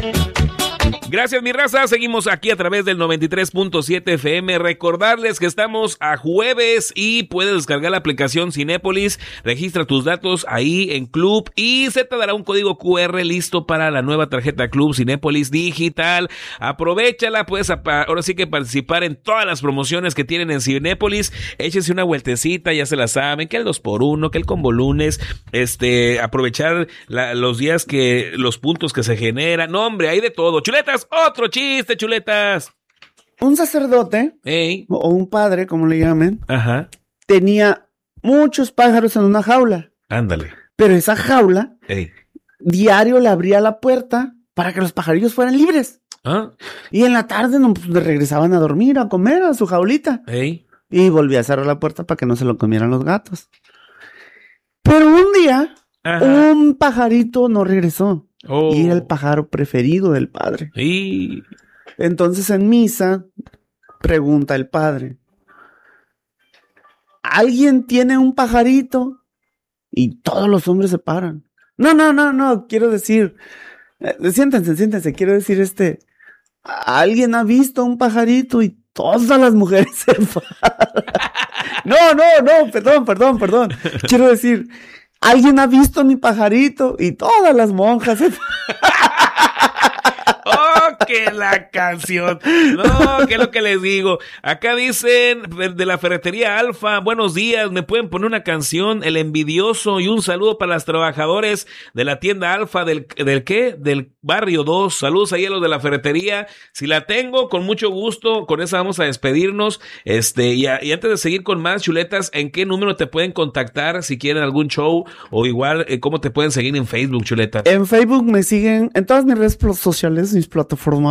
Gracias, mi raza. Seguimos aquí a través del 93.7 FM. Recordarles que estamos a jueves y puedes descargar la aplicación Cinépolis. Registra tus datos ahí en Club y se te dará un código QR listo para la nueva tarjeta Club Cinépolis Digital. Aprovéchala, puedes ahora sí que participar en todas las promociones que tienen en Cinépolis. Échense una vueltecita, ya se la saben, que el 2x1, que el combo lunes, aprovechar los días que los puntos que se generan. No, hombre, hay de todo. Chuletas, otro chiste, chuletas. Un sacerdote, o un padre, como le llamen, tenía muchos pájaros en una jaula. Ándale. Pero esa jaula, diario le abría la puerta para que los pajarillos fueran libres. Y en la tarde pues, regresaban a dormir, a comer a su jaulita. Y volvía a cerrar la puerta para que no se lo comieran los gatos. Pero un día, un pajarito no regresó. Y era el pájaro preferido del padre. Entonces en misa pregunta el padre: ¿alguien tiene un pajarito? Y todos los hombres se paran. No, quiero decir, siéntense, quiero decir ¿alguien ha visto un pajarito? Y todas las mujeres se paran. No, perdón. Quiero decir, ¿alguien ha visto mi pajarito? Y todas las monjas se que la canción. No, ¿qué es lo que les digo? Acá dicen de la ferretería Alfa: buenos días, ¿me pueden poner una canción? El envidioso, y un saludo para los trabajadores de la tienda Alfa del barrio 2. Saludos ahí a los de la ferretería. Si la tengo, con mucho gusto, con esa vamos a despedirnos. Y antes de seguir con más, chuletas, ¿en qué número te pueden contactar si quieren algún show? O igual, ¿cómo te pueden seguir en Facebook, chuletas? En Facebook me siguen en todas mis redes sociales, mis plataformas